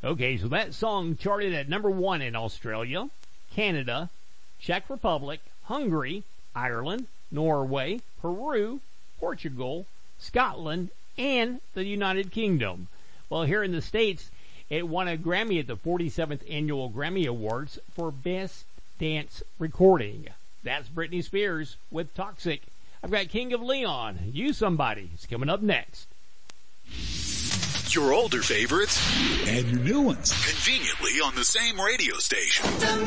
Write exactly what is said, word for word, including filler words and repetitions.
Okay, so that song charted at number one in Australia, Canada, Czech Republic, Hungary, Ireland, Norway, Peru, Portugal, Scotland, and the United Kingdom. Well, here in the States, it won a Grammy at the forty-seventh Annual Grammy Awards for Best Dance Recording. That's Britney Spears with Toxic. I've got King of Leon, You Somebody. It's coming up next. Your older favorites and your new ones conveniently on the same radio station.